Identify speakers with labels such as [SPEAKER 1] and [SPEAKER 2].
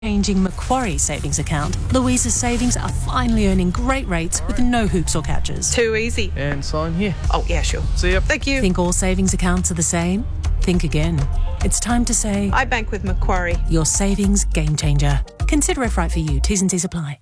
[SPEAKER 1] Changing Macquarie savings account, Louisa's savings are finally earning great rates with no hoops or catches.
[SPEAKER 2] Too easy.
[SPEAKER 3] And sign here.
[SPEAKER 2] Oh, yeah, sure.
[SPEAKER 3] See ya.
[SPEAKER 2] Thank you.
[SPEAKER 1] Think all savings accounts are the same? Think again. It's time to say,
[SPEAKER 2] I bank with Macquarie.
[SPEAKER 1] your savings game changer. Consider if right for you. T's and C's apply.